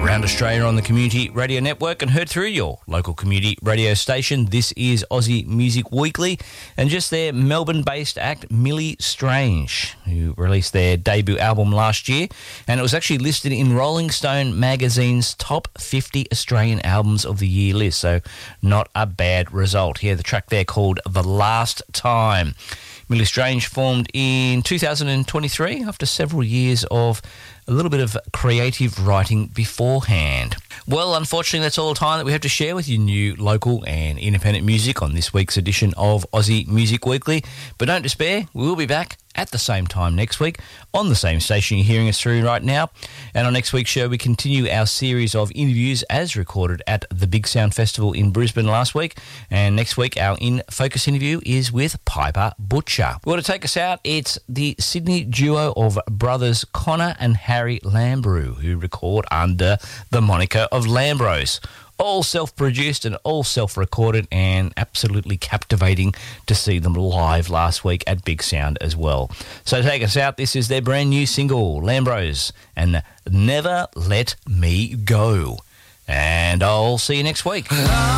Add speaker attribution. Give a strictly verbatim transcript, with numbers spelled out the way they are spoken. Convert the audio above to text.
Speaker 1: around Australia on the Community Radio Network and heard through your local community radio station. This is Aussie Music Weekly, and just their Melbourne-based act Millie Strange, who released their debut album last year, and it was actually listed in Rolling Stone magazine's top fifty Australian albums of the year list, so not a bad result. Here, the track there called The Last Time. Millie Strange formed in two thousand twenty-three after several years of a little bit of creative writing beforehand. Well, unfortunately, that's all the time that we have to share with you new local and independent music on this week's edition of Aussie Music Weekly. But don't despair, we will be back at the same time next week on the same station you're hearing us through right now. And on next week's show, we continue our series of interviews as recorded at the Big Sound Festival in Brisbane last week. And next week, our In Focus interview is with Piper Butcher. We want to take us out. It's the Sydney duo of brothers Connor and Harry Lambrou, who record under the moniker of Lambros. All self-produced and all self-recorded, and absolutely captivating to see them live last week at Big Sound as well. So to take us out, this is their brand new single, Lambros, and Never Let Me Go. And I'll see you next week.